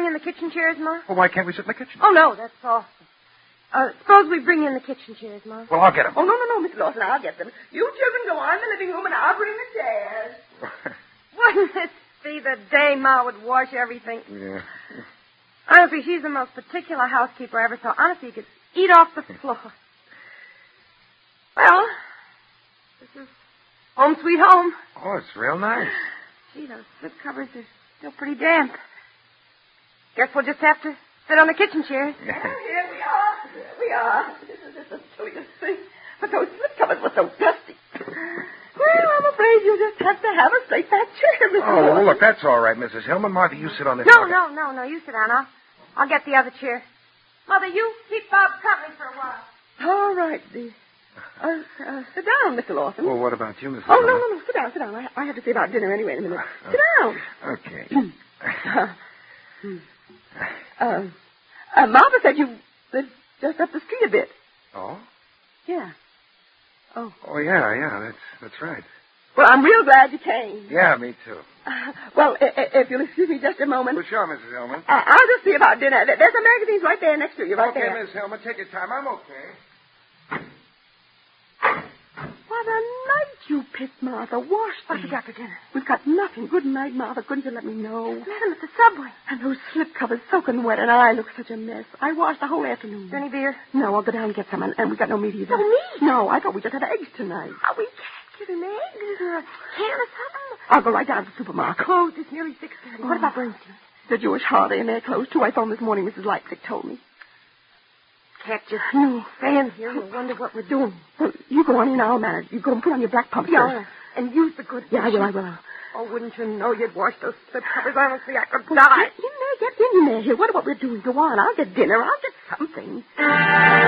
in the kitchen chairs, Ma? Well, why can't we sit in the kitchen? Oh, no, that's all. Suppose we bring in the kitchen chairs, Ma. Well, I'll get them. Oh, no, Miss Lawson, I'll get them. You children go on in the living room, and I'll bring the chairs. Wouldn't it be the day Ma would wash everything? Yeah. Honestly, she's the most particular housekeeper I ever saw. Honestly, you could eat off the floor. Well, this is home sweet home. Oh, it's real nice. Gee, those slip covers are still pretty damp. Guess we'll just have to sit on the kitchen chairs. Yeah. Here we are. This is the silliest thing. But those slip covers were so dusty. Well, I'm afraid you'll just have to have a straight back chair, Miss Oh, well, Lawson. look, that's all right, Mrs. Hillman. Martha, you sit on this. No, you sit down. I'll get the other chair. Mother, you keep Bob company for a while. All right, dear. Sit down, Mr. Lawson. Well, what about you, Mrs. Oh, Hillman? no. Sit down. I have to see about dinner anyway in a minute. Sit down. Okay. Martha said you live just up the street a bit. Oh? Yeah. Oh. Oh, yeah, that's right. Well, I'm real glad you came. Yeah, me too. Well, if you'll excuse me just a moment. Well, sure, Mrs. Hillman. I'll just see about dinner. There's some magazines right there next to you, right okay, there. Miss Hillman, take your time. I'm okay. What a night you picked, Martha. Wash What these. have you got for dinner? We've got nothing. Good night, Martha. Couldn't you let me know? Met him at the subway. And those slip covers soaking wet, and I look such a mess. I washed the whole afternoon. Is there any beer? No, I'll go down and get some, and we got no meat either. No meat? No, I thought we just had eggs tonight. Oh, we can't get an egg. Is there a can or something? I'll go right down to the supermarket. Closed. It's nearly 6:30. What about Bernstein? The Jewish holiday, and they're closed, too. I phoned this morning. Mrs. Leipzig told me. Can't just stand here and wonder what we're doing. Well, you go on in, I'll manage. You go and put on your black pumps. Yeah, and use the good. Yeah, I will. Oh, wouldn't you know you'd wash those slip covers? Honestly, I could die. Get in there. Here. What we're doing? Go on. I'll get dinner. I'll get something.